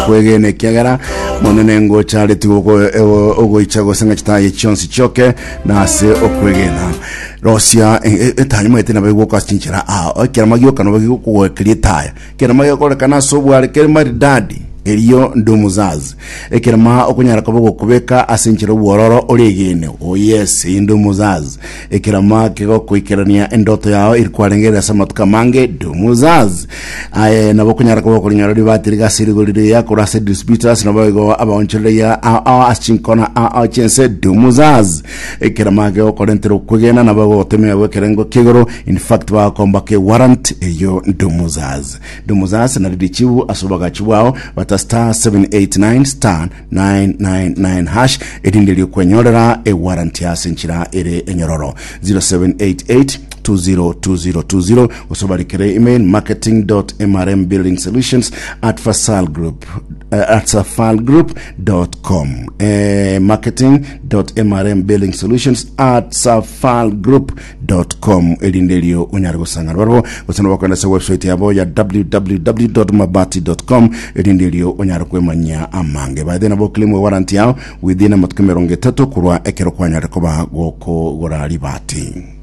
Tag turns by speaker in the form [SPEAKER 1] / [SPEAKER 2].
[SPEAKER 1] kwegene kiagara monene ngo chale tiguko ogo ichago senga chitaye chonsi choke na se okwegena Rosia etanyuma etena bego kwastinchira kera magyo kano bego kwekritaya kera magyo kolekana sobwale kera maridadi Elio ndumuzazi ekerama okunyara kabogo kubeka asinchiro bwororo oligene yes ndumuzazi ekerama kego kuikerania endoto yao irikwarengera samatuka mange ndumuzazi nabo kunyara kabogo kunyara libatiriga sirigolire ya kurase distributors nabo abaonchele ya achinkona chense ndumuzazi ekerama kego korentero kugena nabo temya wekerengo kigoro in fact ba komba ke warrant eyo ndumuzazi na lidichibu asubaga chiwao star 789 star 999 hash edindeli kwenyorera warranty asinchira ere enyororo 0788 202020 usobalikere email marketing.mrmbuildingsolutions@safalgroup.com marketing.mrmbuildingsolutions@safalgroup.com edindeli unyargo sanga barbo usana bakanda sa website yabo ya www.mabati.com edindeli unyargo kwemanya amange baadena boklimwe warranty yao within amatukemeronge 3 kurwa ekero kwanyareko ba goko gorali bati